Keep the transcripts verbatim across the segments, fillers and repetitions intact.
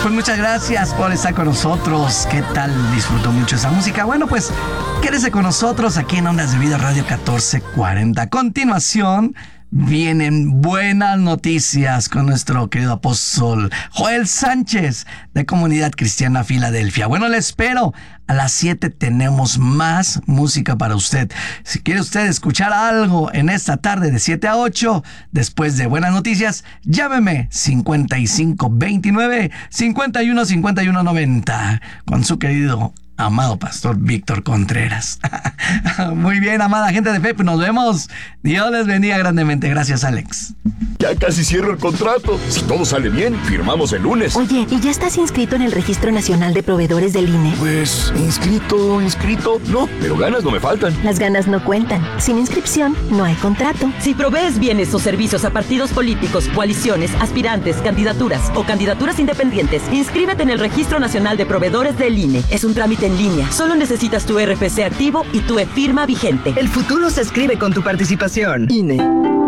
Pues muchas gracias por estar con nosotros. ¿Qué tal? Disfruto mucho esa música. Bueno, pues quédese con nosotros aquí en Ondas de Vida Radio catorce cuarenta. A continuación vienen buenas noticias con nuestro querido apóstol Joel Sánchez de Comunidad Cristiana Filadelfia. Bueno, le espero. A las siete tenemos más música para usted. Si quiere usted escuchar algo en esta tarde de siete a ocho, después de buenas noticias, llámeme cincuenta y cinco veintinueve cincuenta y uno cincuenta y uno noventa con su querido amado pastor Víctor Contreras. Muy bien, amada gente de fe, pues nos vemos. Dios les bendiga grandemente. Gracias, Alex. Ya casi cierro el contrato. Si todo sale bien, firmamos el lunes. Oye, ¿y ya estás inscrito en el Registro Nacional de Proveedores del I N E? Pues, inscrito, inscrito, no, pero ganas no me faltan. Las ganas no cuentan. Sin inscripción, no hay contrato. Si provees bienes o servicios a partidos políticos, coaliciones, aspirantes, candidaturas o candidaturas independientes, inscríbete en el Registro Nacional de Proveedores del I N E. Es un trámite en línea. Solo necesitas tu R F C activo y tu e-firma vigente. El futuro se escribe con tu participación. I N E.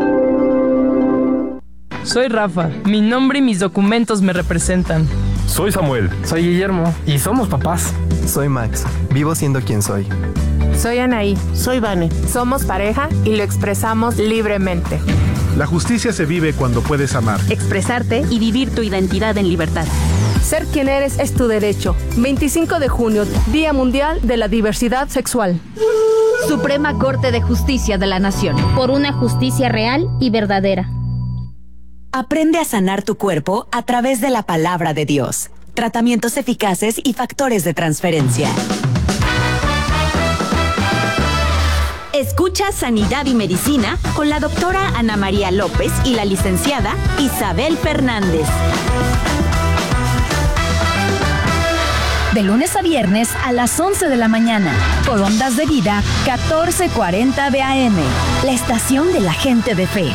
Soy Rafa. Mi nombre y mis documentos me representan. Soy Samuel. Soy Guillermo. Y somos papás. Soy Max. Vivo siendo quien soy. Soy Anaí. Soy Vane. Somos pareja y lo expresamos libremente. La justicia se vive cuando puedes amar, expresarte y vivir tu identidad en libertad. Ser quien eres es tu derecho. veinticinco de junio, Día Mundial de la Diversidad Sexual. Suprema Corte de Justicia de la Nación. Por una justicia real y verdadera. Aprende a sanar tu cuerpo a través de la palabra de Dios. Tratamientos eficaces y factores de transferencia. Escucha Sanidad y Medicina con la doctora Ana María López y la licenciada Isabel Fernández. De lunes a viernes a las once de la mañana, por Ondas de Vida catorce cuarenta B A M, la estación de la gente de fe.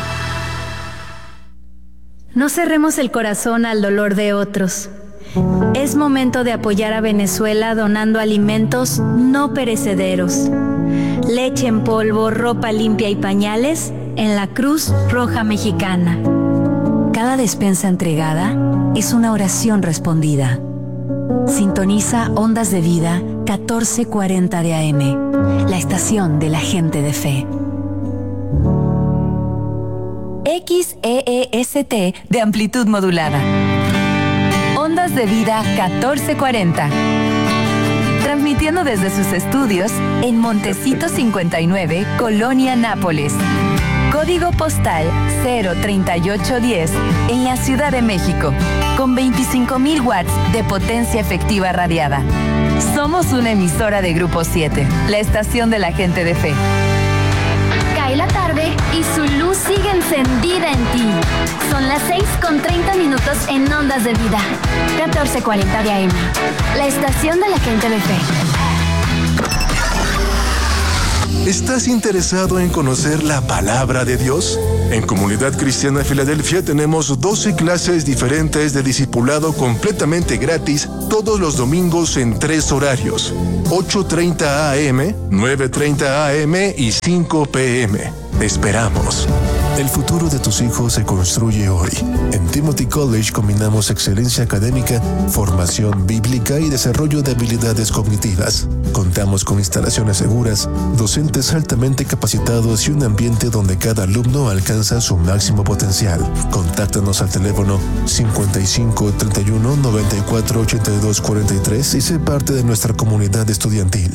No cerremos el corazón al dolor de otros. Es momento de apoyar a Venezuela donando alimentos no perecederos. Leche en polvo, ropa limpia y pañales en la Cruz Roja Mexicana. Cada despensa entregada es una oración respondida. Sintoniza Ondas de Vida catorce cuarenta de A M, la estación de la gente de fe. X E E S T de amplitud modulada. Ondas de Vida catorce cuarenta. Transmitiendo desde sus estudios en Montecito cincuenta y nueve, Colonia Nápoles. Código postal cero treinta y ocho diez en la Ciudad de México, con veinticinco mil watts de potencia efectiva radiada. Somos una emisora de Grupo siete, la estación de la gente de fe. Cae la tarde y su luz sigue encendida en ti. Son las seis con treinta minutos en Ondas de Vida, catorce cuarenta de A M, la estación de la gente de fe. ¿Estás interesado en conocer la palabra de Dios? En Comunidad Cristiana Filadelfia tenemos doce clases diferentes de discipulado completamente gratis todos los domingos en tres horarios: ocho treinta A M, nueve treinta A M y cinco P M. Te esperamos. El futuro de tus hijos se construye hoy. En Timothy College combinamos excelencia académica, formación bíblica y desarrollo de habilidades cognitivas. Contamos con instalaciones seguras, docentes altamente capacitados y un ambiente donde cada alumno alcanza su máximo potencial. Contáctanos al teléfono cincuenta y cinco treinta y uno noventa y cuatro ochenta y dos cuarenta y tres y sé parte de nuestra comunidad estudiantil.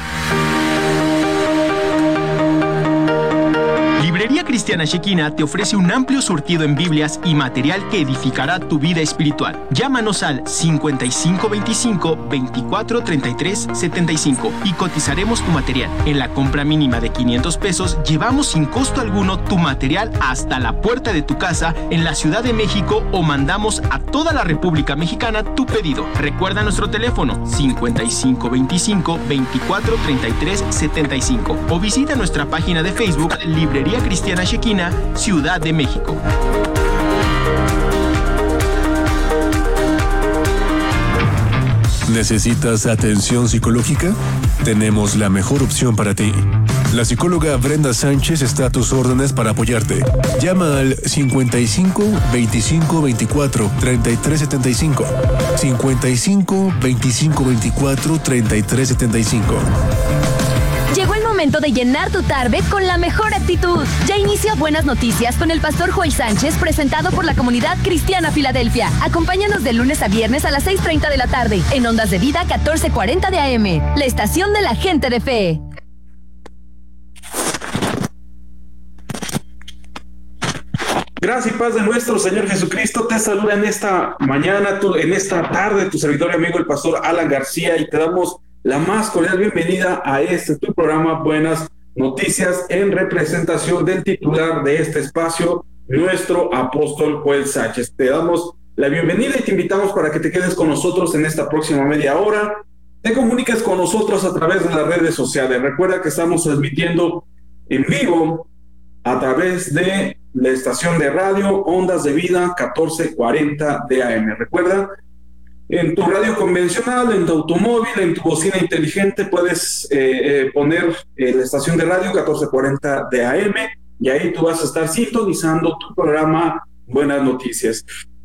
Librería Cristiana Shekina te ofrece un amplio surtido en Biblias y material que edificará tu vida espiritual. Llámanos al cincuenta y cinco veinticinco veinticuatro treinta y tres setenta y cinco y cotizaremos tu material. En la compra mínima de quinientos pesos, llevamos sin costo alguno tu material hasta la puerta de tu casa en la Ciudad de México o mandamos a toda la República Mexicana tu pedido. Recuerda nuestro teléfono cincuenta y cinco veinticinco veinticuatro treinta y tres setenta y cinco o visita nuestra página de Facebook Librería Cristiana Shekina, Ciudad de México. ¿Necesitas atención psicológica? Tenemos la mejor opción para ti. La psicóloga Brenda Sánchez está a tus órdenes para apoyarte. Llama al cincuenta y cinco, veinticinco, veinticuatro, treinta y tres setenta y cinco. cincuenta y cinco, veinticinco, veinticuatro, treinta y tres setenta y cinco. Llegó el momento de llenar tu tarde con la mejor actitud. Ya inicia Buenas Noticias con el pastor Joel Sánchez, presentado por la Comunidad Cristiana Filadelfia. Acompáñanos de lunes a viernes a las seis treinta de la tarde en Ondas de Vida catorce cuarenta de A M, la estación de la gente de fe. Gracias y paz de nuestro Señor Jesucristo. Te saluda en esta mañana, tu, en esta tarde, tu servidor y amigo, el pastor Alan García, y te damos la más cordial bienvenida a este tu programa Buenas Noticias, en representación del titular de este espacio, nuestro apóstol Joel Sánchez. Te damos la bienvenida y te invitamos para que te quedes con nosotros en esta próxima media hora. Te comuniques con nosotros a través de las redes sociales. Recuerda que estamos transmitiendo en vivo a través de la estación de radio Ondas de Vida catorce cuarenta de A M. Recuerda, en tu radio convencional, en tu automóvil, en tu bocina inteligente, puedes eh, eh, poner eh, la estación de radio catorce cuarenta de A M, y ahí tú vas a estar sintonizando tu programa Buenas Noticias.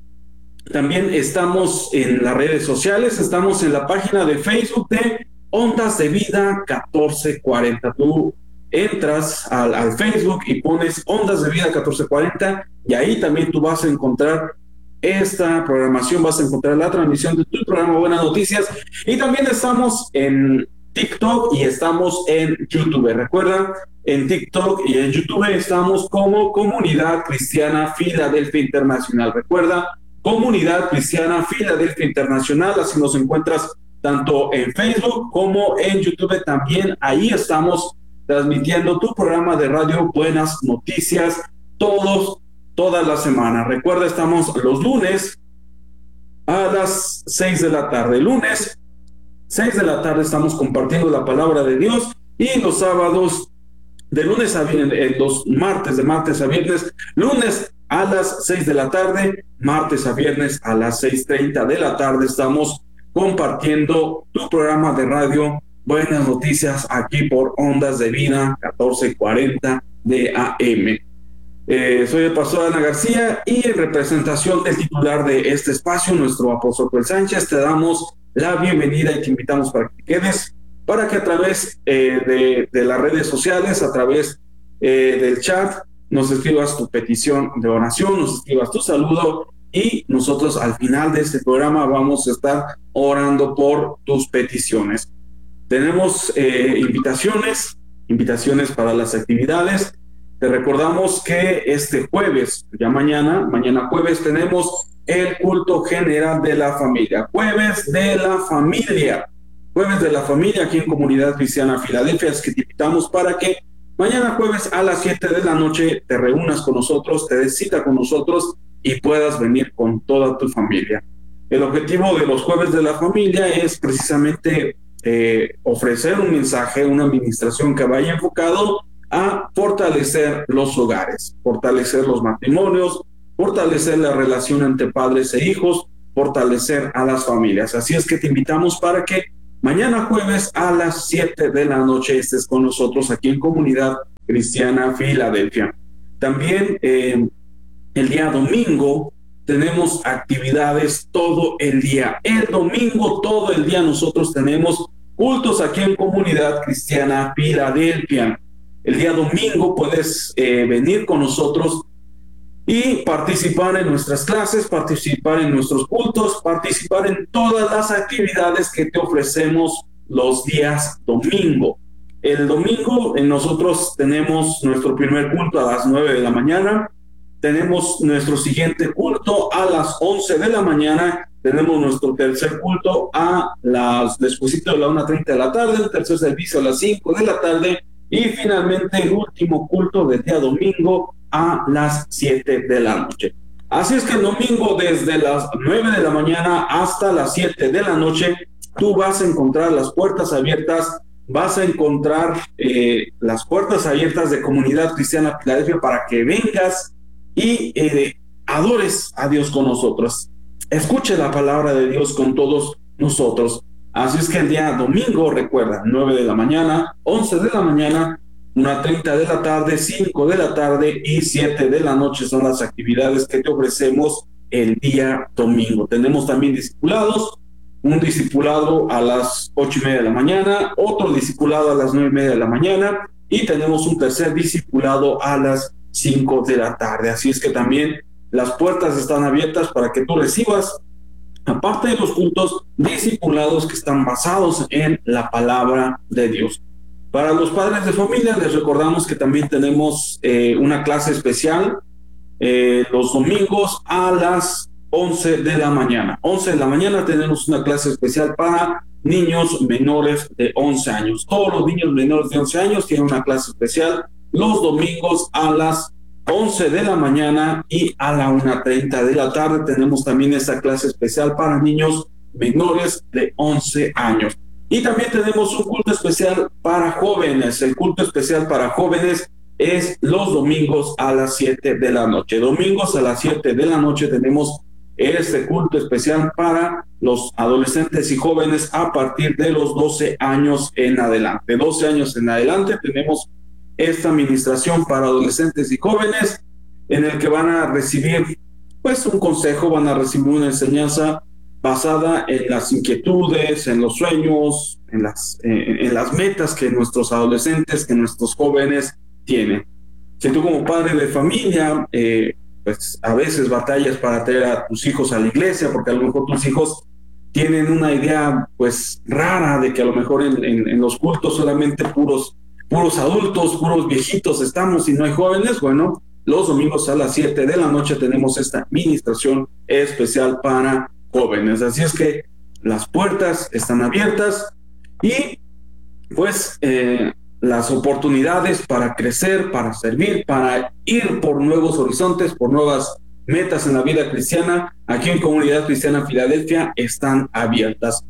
También estamos en las redes sociales, estamos en la página de Facebook de Ondas de Vida catorce cuarenta. Tú entras al, al Facebook y pones Ondas de Vida catorce cuarenta, y ahí también tú vas a encontrar esta programación, vas a encontrar la transmisión de tu programa Buenas Noticias. Y también estamos en TikTok y estamos en YouTube. Recuerda, en TikTok y en YouTube estamos como Comunidad Cristiana Filadelfia Internacional. Recuerda, Comunidad Cristiana Filadelfia Internacional, así nos encuentras tanto en Facebook como en YouTube. También ahí estamos transmitiendo tu programa de radio Buenas Noticias todos toda la semana. Recuerda, estamos los lunes a las seis de la tarde. Lunes, seis de la tarde, estamos compartiendo la palabra de Dios, y los sábados, de lunes a viernes, los martes, de martes a viernes, lunes a las seis de la tarde, martes a viernes a las seis treinta de la tarde, estamos compartiendo tu programa de radio Buenas Noticias aquí por Ondas de Vida catorce cuarenta de A M. Eh, soy el pastor Ana García, y en representación del titular de este espacio, nuestro apóstol Joel Sánchez, te damos la bienvenida y te invitamos para que te quedes, para que a través eh, de, de las redes sociales, a través eh, del chat, nos escribas tu petición de oración, nos escribas tu saludo, y nosotros al final de este programa vamos a estar orando por tus peticiones. Tenemos eh, invitaciones, invitaciones para las actividades. Te recordamos que este jueves, ya mañana, mañana jueves, tenemos el culto general de la familia. Jueves de la familia. Jueves de la familia aquí en Comunidad Cristiana Filadelfia. Es que te invitamos para que mañana jueves a las siete de la noche te reúnas con nosotros, te des cita con nosotros y puedas venir con toda tu familia. El objetivo de los jueves de la familia es precisamente eh, ofrecer un mensaje, una administración que vaya enfocado a fortalecer los hogares, fortalecer los matrimonios, fortalecer la relación entre padres e hijos, fortalecer a las familias. Así es que te invitamos para que mañana jueves a las siete de la noche estés con nosotros aquí en Comunidad Cristiana Filadelfia. También eh, el día domingo tenemos actividades todo el día. El domingo todo el día nosotros tenemos cultos aquí en Comunidad Cristiana Filadelfia. El día domingo puedes eh, venir con nosotros y participar en nuestras clases, participar en nuestros cultos, participar en todas las actividades que te ofrecemos los días domingo. El domingo eh, nosotros tenemos nuestro primer culto a las nueve de la mañana, tenemos nuestro siguiente culto a las once de la mañana, tenemos nuestro tercer culto a las después de la una treinta de la tarde, el tercer servicio a las cinco de la tarde, y finalmente el último culto del día domingo a las siete de la noche. Así es que el domingo desde las nueve de la mañana hasta las siete de la noche tú vas a encontrar las puertas abiertas, vas a encontrar eh, las puertas abiertas de Comunidad Cristiana Filadelfia para que vengas y eh, adores a Dios con nosotros. Escuche la palabra de Dios con todos nosotros. Así es que el día domingo, recuerda, nueve de la mañana, once de la mañana, una treinta de la tarde, cinco de la tarde y siete de la noche son las actividades que te ofrecemos el día domingo. Tenemos también discipulados, un discipulado a las ocho y media de la mañana, otro discipulado a las nueve y media de la mañana y tenemos un tercer discipulado a las cinco de la tarde. Así es que también las puertas están abiertas para que tú recibas, aparte de los cultos, discipulados que están basados en la palabra de Dios. Para los padres de familia les recordamos que también tenemos eh, una clase especial eh, los domingos a las once de la mañana. once de la mañana tenemos una clase especial para niños menores de once años. Todos los niños menores de once años tienen una clase especial los domingos a las once de la mañana y a la una treinta de la tarde tenemos también esta clase especial para niños menores de once años. Y también tenemos un culto especial para jóvenes. El culto especial para jóvenes es los domingos a las siete de la noche. Domingos a las siete de la noche tenemos este culto especial para los adolescentes y jóvenes a partir de los doce años en adelante. doce años en adelante tenemos esta administración para adolescentes y jóvenes en el que van a recibir pues un consejo, van a recibir una enseñanza basada en las inquietudes, en los sueños, en las, eh, en las metas que nuestros adolescentes, que nuestros jóvenes tienen. Si tú como padre de familia, eh, pues a veces batallas para traer a tus hijos a la iglesia, porque a lo mejor tus hijos tienen una idea pues rara de que a lo mejor en, en, en los cultos solamente puros, puros adultos, puros viejitos estamos y no hay jóvenes, bueno, los domingos a las siete de la noche tenemos esta administración especial para jóvenes. Así es que las puertas están abiertas y pues eh, las oportunidades para crecer, para servir, para ir por nuevos horizontes, por nuevas metas en la vida cristiana, aquí en Comunidad Cristiana Filadelfia están abiertas.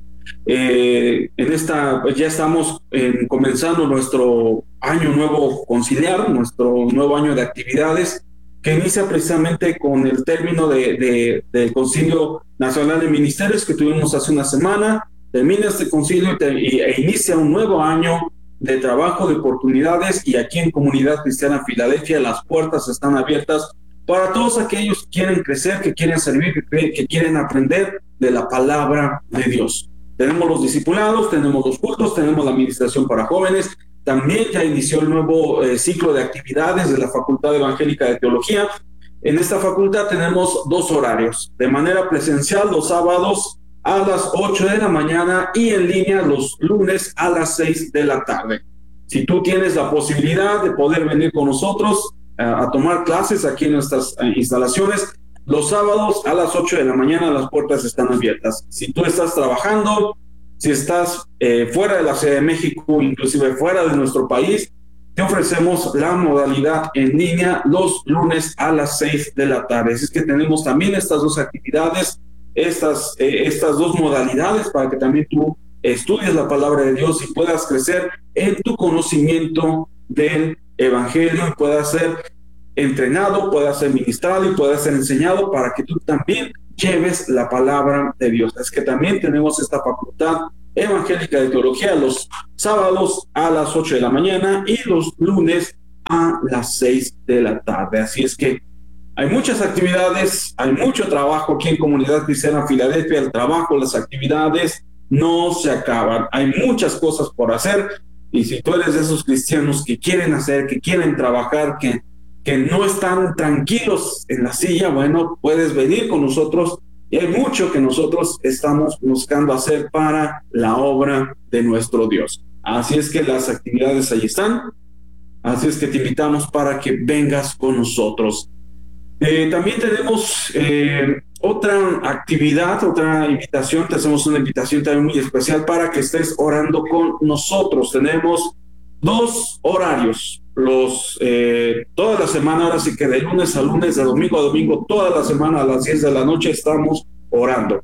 Eh, en esta, pues ya estamos eh, comenzando nuestro año nuevo conciliar, nuestro nuevo año de actividades, que inicia precisamente con el término de, de, del Concilio Nacional de Ministerios que tuvimos hace una semana. Termina este concilio y, te, y e inicia un nuevo año de trabajo, de oportunidades, y aquí en Comunidad Cristiana Filadelfia las puertas están abiertas para todos aquellos que quieren crecer, que quieren servir, que, que quieren aprender de la palabra de Dios. Tenemos los discipulados, tenemos los cultos, tenemos la administración para jóvenes. También ya inició el nuevo eh, ciclo de actividades de la Facultad Evangélica de Teología. En esta facultad tenemos dos horarios, de manera presencial los sábados a las ocho de la mañana y en línea los lunes a las seis de la tarde. Si tú tienes la posibilidad de poder venir con nosotros eh, a tomar clases aquí en nuestras eh, instalaciones, los sábados a las ocho de la mañana las puertas están abiertas. Si tú estás trabajando, si estás eh, fuera de la Ciudad de México, inclusive fuera de nuestro país, te ofrecemos la modalidad en línea los lunes a las seis de la tarde. Así es que tenemos también estas dos actividades, estas, eh, estas dos modalidades para que también tú estudies la palabra de Dios y puedas crecer en tu conocimiento del Evangelio y puedas ser entrenado, puedas ser ministrado y puedas ser enseñado para que tú también lleves la palabra de Dios. Es que también tenemos esta facultad evangélica de teología los sábados a las ocho de la mañana y los lunes a las seis de la tarde. Así es que hay muchas actividades, hay mucho trabajo aquí en Comunidad Cristiana Filadelfia. El trabajo, las actividades no se acaban. Hay muchas cosas por hacer y si tú eres de esos cristianos que quieren hacer, que quieren trabajar, que que no están tranquilos en la silla, bueno, puedes venir con nosotros y hay mucho que nosotros estamos buscando hacer para la obra de nuestro Dios. Así es que las actividades ahí están, así es que te invitamos para que vengas con nosotros. Eh, también tenemos eh, otra actividad, otra invitación, te hacemos una invitación también muy especial para que estés orando con nosotros. Tenemos dos horarios. Los eh, toda la semana, ahora sí que de lunes a lunes, de domingo a domingo, toda la semana a las diez de la noche estamos orando.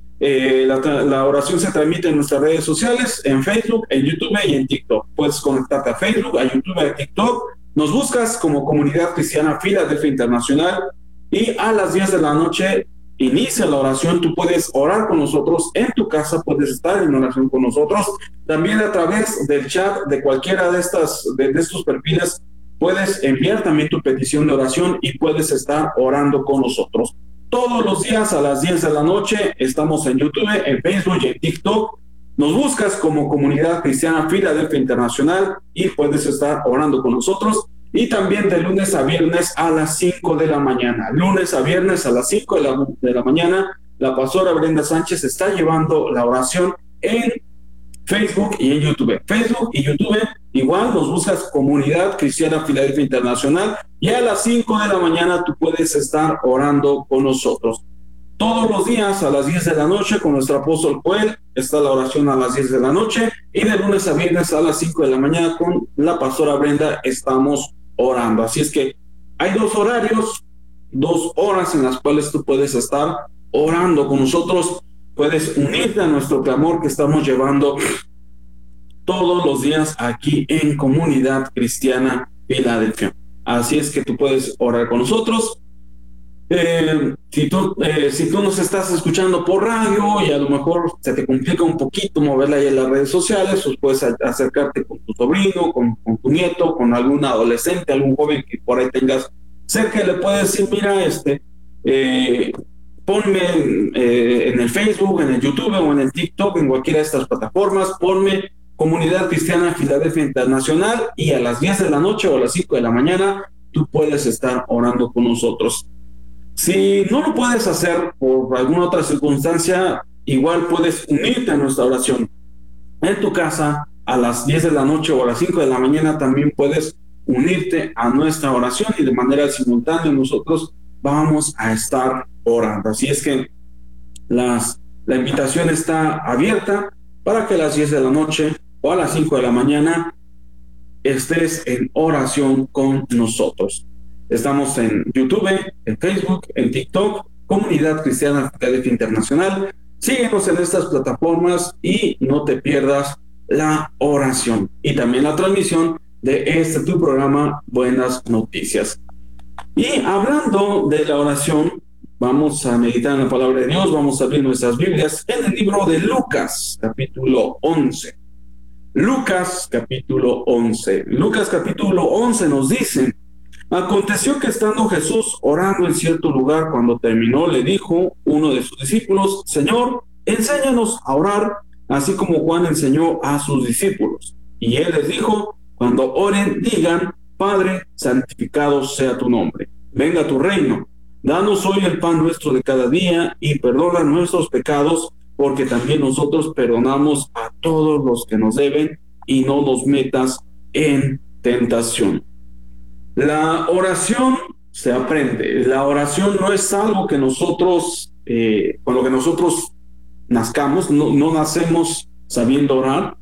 Eh, la, la oración se transmite en nuestras redes sociales, en Facebook, en YouTube y en TikTok. Puedes conectarte a Facebook, a YouTube y a TikTok. Nos buscas como Comunidad Cristiana Filadelfia Internacional y a las diez de la noche inicia la oración, tú puedes orar con nosotros en tu casa, puedes estar en oración con nosotros. También a través del chat de cualquiera de estas de, de estos perfiles puedes enviar también tu petición de oración y puedes estar orando con nosotros. Todos los días a las diez de la noche estamos en YouTube, en Facebook y en TikTok. Nos buscas como Comunidad Cristiana Filadelfia Internacional y puedes estar orando con nosotros. Y también de lunes a viernes a las cinco de la mañana. Lunes a viernes a las cinco de la, de la mañana, la pastora Brenda Sánchez está llevando la oración en Facebook y en YouTube. Facebook y YouTube, igual nos buscas Comunidad Cristiana Filadelfia Internacional y a las cinco de la mañana tú puedes estar orando con nosotros. Todos los días a las diez de la noche con nuestro apóstol Joel está la oración a las diez de la noche y de lunes a viernes a las cinco de la mañana con la pastora Brenda estamos orando. Así es que hay dos horarios, dos horas en las cuales tú puedes estar orando con nosotros. Puedes unirte a nuestro clamor que estamos llevando todos los días aquí en Comunidad Cristiana Filadelfia. Así es que tú puedes orar con nosotros. Eh, si, tú, eh, si tú nos estás escuchando por radio y a lo mejor se te complica un poquito moverla ahí en las redes sociales, pues puedes acercarte con tu sobrino, con, con tu nieto, con algún adolescente, algún joven que por ahí tengas cerca y le puedes decir, mira, este, eh, ponme eh, en el Facebook, en el YouTube o en el TikTok, en cualquiera de estas plataformas, ponme Comunidad Cristiana Filadelfia Internacional y a las diez de la noche o a las cinco de la mañana tú puedes estar orando con nosotros. Si no lo puedes hacer por alguna otra circunstancia, igual puedes unirte a nuestra oración. En tu casa, a las diez de la noche o a las cinco de la mañana, también puedes unirte a nuestra oración y de manera simultánea nosotros vamos a estar orando. Así es que las, la invitación está abierta para que a las diez de la noche o a las cinco de la mañana estés en oración con nosotros. Estamos en YouTube, en Facebook, en TikTok, Comunidad Cristiana Filadelfia Internacional. Síguenos en estas plataformas y no te pierdas la oración y también la transmisión de este tu programa Buenas Noticias. Y hablando de la oración, vamos a meditar en la palabra de Dios, vamos a abrir nuestras Biblias en el libro de Lucas, capítulo once. Lucas, capítulo once. Lucas, capítulo once nos dice: aconteció que estando Jesús orando en cierto lugar, cuando terminó, le dijo uno de sus discípulos: Señor, enséñanos a orar, así como Juan enseñó a sus discípulos. Y él les dijo: cuando oren, digan: Padre, santificado sea tu nombre, venga tu reino, danos hoy el pan nuestro de cada día, y perdona nuestros pecados, porque también nosotros perdonamos a todos los que nos deben, y no nos metas en tentación. La oración se aprende. La oración no es algo que nosotros, eh, con lo que nosotros nazcamos, no, no nacemos sabiendo orar.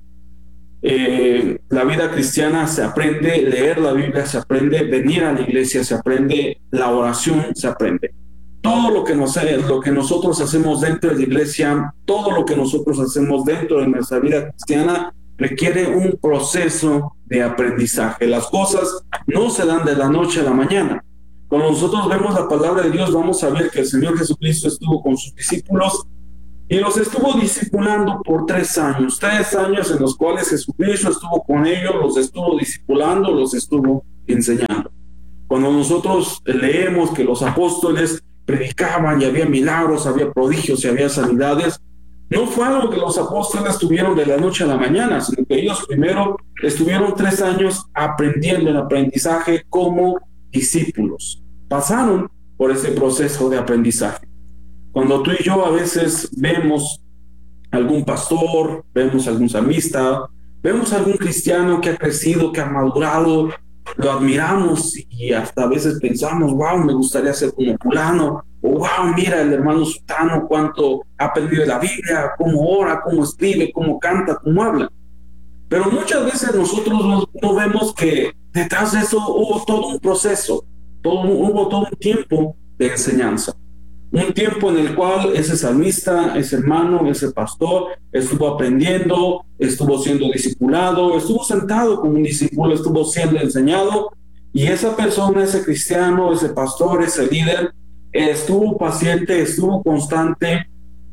Eh, la vida cristiana se aprende, leer la Biblia se aprende, venir a la iglesia se aprende, la oración se aprende. Todo lo que, nos, lo que nosotros hacemos dentro de la iglesia, todo lo que nosotros hacemos dentro de nuestra vida cristiana requiere un proceso de aprendizaje. Las cosas no se dan de la noche a la mañana. Cuando nosotros vemos la palabra de Dios, vamos a ver que el Señor Jesucristo estuvo con sus discípulos y los estuvo discipulando por tres años. Tres años en los cuales Jesucristo estuvo con ellos, los estuvo discipulando, los estuvo enseñando. Cuando nosotros leemos que los apóstoles predicaban y había milagros, había prodigios y había sanidades, no fue algo que los apóstoles tuvieron de la noche a la mañana, sino que ellos primero estuvieron tres años aprendiendo el aprendizaje como discípulos. Pasaron por ese proceso de aprendizaje. Cuando tú y yo a veces vemos algún pastor, vemos algún salmista, vemos algún cristiano que ha crecido, que ha madurado, lo admiramos y hasta a veces pensamos: wow, me gustaría ser como fulano, o wow, mira el hermano sutano cuánto ha aprendido de la Biblia, cómo ora, cómo escribe, cómo canta, cómo habla. Pero muchas veces nosotros no, no vemos que detrás de eso hubo todo un proceso, todo, hubo todo un tiempo de enseñanza. Un tiempo en el cual ese salmista, ese hermano, ese pastor estuvo aprendiendo, estuvo siendo discipulado, estuvo sentado como un discípulo, estuvo siendo enseñado, y esa persona, ese cristiano, ese pastor, ese líder, estuvo paciente, estuvo constante,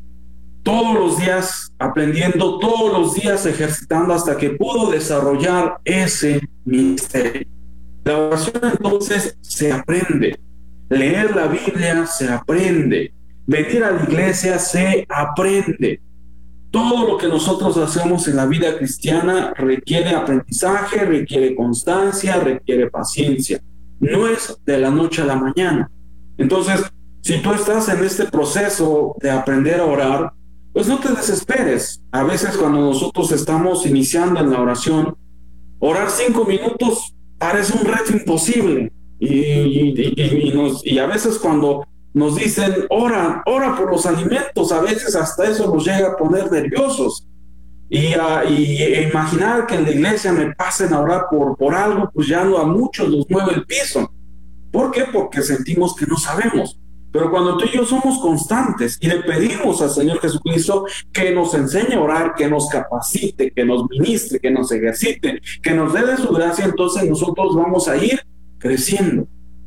todos los días aprendiendo, todos los días ejercitando hasta que pudo desarrollar ese ministerio. La oración entonces se aprende, leer la Biblia se aprende, venir a la iglesia se aprende. Todo lo que nosotros hacemos en la vida cristiana requiere aprendizaje, requiere constancia, requiere paciencia. No es de la noche a la mañana. Entonces, si tú estás en este proceso de aprender a orar, pues no te desesperes. A veces cuando nosotros estamos iniciando en la oración, orar cinco minutos parece un reto imposible. Y, y, y, y, nos, y a veces cuando nos dicen, ora, ora por los alimentos, a veces hasta eso nos llega a poner nerviosos. Y, uh, y e imaginar que en la iglesia me pasen a orar por, por algo, pues ya no a muchos los mueve el piso. ¿Por qué? Porque sentimos que no sabemos. Pero cuando tú y yo somos constantes y le pedimos al Señor Jesucristo que nos enseñe a orar, que nos capacite, que nos ministre, que nos ejercite, que nos dé de su gracia, entonces nosotros vamos a ir creciendo.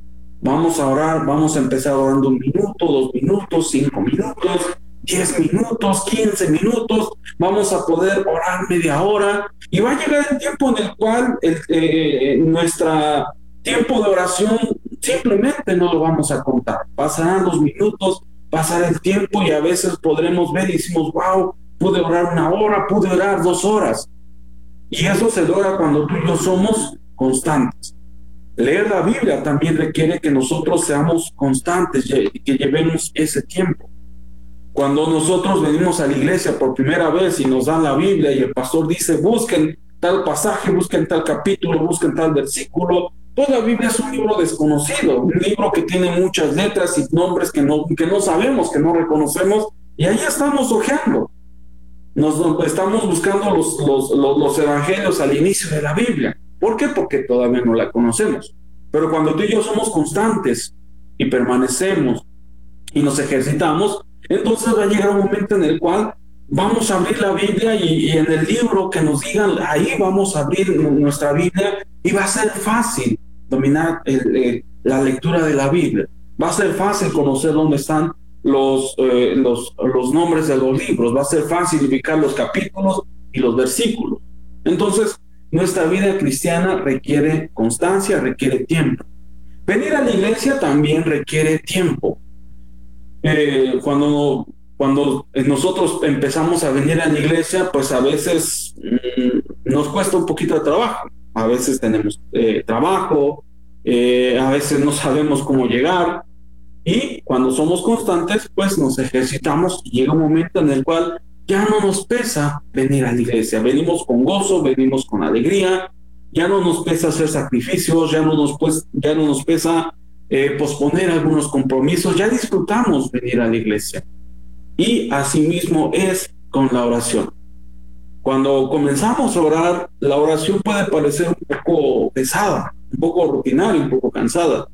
Vamos a orar, vamos a empezar orando un minuto, dos minutos, cinco minutos, diez minutos, quince minutos, vamos a poder orar media hora y va a llegar el tiempo en el cual el, eh, nuestro tiempo de oración simplemente no lo vamos a contar. Pasarán los minutos, pasará el tiempo y a veces podremos ver y decimos, wow, pude orar una hora, pude orar dos horas. Y eso se logra cuando tú y yo somos constantes. Leer la Biblia también requiere que nosotros seamos constantes y que llevemos ese tiempo. Cuando nosotros venimos a la iglesia por primera vez y nos dan la Biblia y el pastor dice, busquen tal pasaje, busquen tal capítulo, busquen tal versículo, pues la Biblia es un libro desconocido, un libro que tiene muchas letras y nombres que no, que no sabemos, que no reconocemos, y ahí estamos hojeando. Nos, nos estamos buscando los, los, los, los evangelios al inicio de la Biblia. ¿Por qué? Porque todavía no la conocemos. Pero cuando tú y yo somos constantes y permanecemos y nos ejercitamos, entonces va a llegar un momento en el cual vamos a abrir la Biblia y, y en el libro que nos digan, ahí vamos a abrir nuestra Biblia y va a ser fácil dominar el, el, la lectura de la Biblia. Va a ser fácil conocer dónde están los, eh, los, los nombres de los libros. Va a ser fácil ubicar los capítulos y los versículos. Entonces, nuestra vida cristiana requiere constancia, requiere tiempo. Venir a la iglesia también requiere tiempo. Eh, cuando, cuando nosotros empezamos a venir a la iglesia, pues a veces mmm, nos cuesta un poquito de trabajo. A veces tenemos eh, trabajo, eh, a veces no sabemos cómo llegar. Y cuando somos constantes, pues nos ejercitamos y llega un momento en el cual ya no nos pesa venir a la iglesia. Venimos con gozo, venimos con alegría, ya no nos pesa hacer sacrificios, ya no nos, pues, ya no nos pesa eh, posponer algunos compromisos, ya disfrutamos venir a la iglesia. Y asimismo es con la oración. Cuando comenzamos a orar, la oración puede parecer un poco pesada, un poco rutinaria, un poco cansada.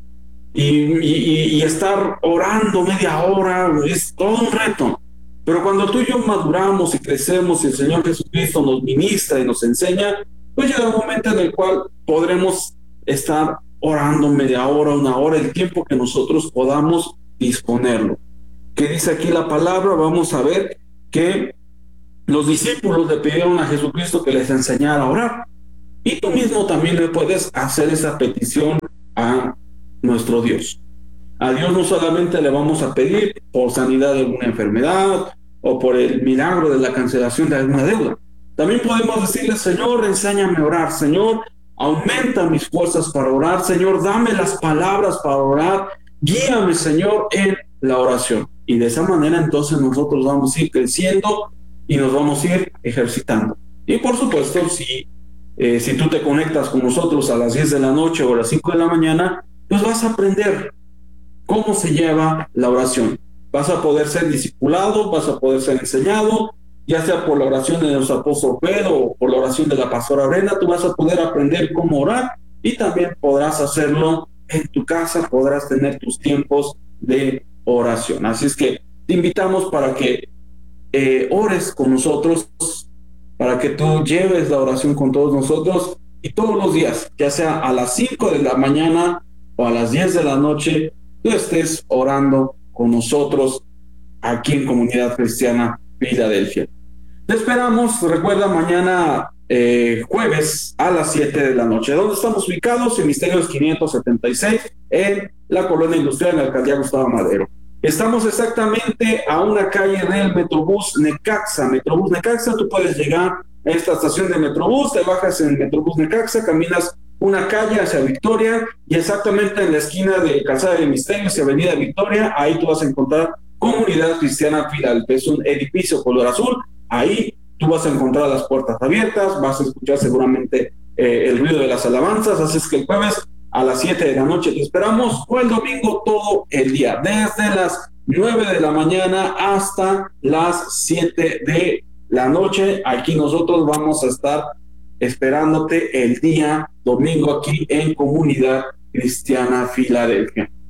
Y, y, y estar orando media hora es todo un reto. Pero cuando tú y yo maduramos y crecemos y el Señor Jesucristo nos ministra y nos enseña, pues llega un momento en el cual podremos estar orando media hora, una hora, el tiempo que nosotros podamos disponerlo. ¿Qué dice aquí la palabra? Vamos a ver que los discípulos le pidieron a Jesucristo que les enseñara a orar. Y tú mismo también le puedes hacer esa petición a nuestro Dios. A Dios no solamente le vamos a pedir por sanidad de alguna enfermedad o por el milagro de la cancelación de alguna deuda. También podemos decirle, Señor, enséñame a orar. Señor, aumenta mis fuerzas para orar. Señor, dame las palabras para orar. Guíame, Señor, en la oración. Y de esa manera entonces nosotros vamos a ir creciendo y nos vamos a ir ejercitando. Y por supuesto, si, eh, si tú te conectas con nosotros a las diez de la noche o a las cinco de la mañana, pues vas a aprender cómo se lleva la oración. Vas a poder ser discipulado, vas a poder ser enseñado, ya sea por la oración de nuestro apóstol Pedro o por la oración de la pastora Brenda. Tú vas a poder aprender cómo orar y también podrás hacerlo en tu casa, podrás tener tus tiempos de oración. Así es que te invitamos para que eh, ores con nosotros, para que tú lleves la oración con todos nosotros y todos los días, ya sea a las cinco de la mañana o a las diez de la noche tú estés orando con nosotros aquí en Comunidad Cristiana Filadelfia. Te esperamos, recuerda, mañana eh, jueves a las siete de la noche. ¿Dónde estamos ubicados? En Misterios quinientos setenta y seis, en la Colonia Industrial, en la Alcaldía Gustavo Madero. Estamos exactamente a una calle del Metrobús Necaxa. Metrobús Necaxa, tú puedes llegar a esta estación de Metrobús, te bajas en Metrobús Necaxa, caminas una calle hacia Victoria y exactamente en la esquina de Calzada de Misterios y Avenida Victoria, ahí tú vas a encontrar Comunidad Cristiana Filadelfia. Es un edificio color azul, ahí tú vas a encontrar las puertas abiertas, vas a escuchar seguramente eh, el ruido de las alabanzas, así es que el jueves a las siete de la noche te esperamos, o el domingo todo el día, desde las nueve de la mañana hasta las siete de la noche. Aquí nosotros vamos a estar esperándote el día domingo aquí en Comunidad Cristiana Filadelfia.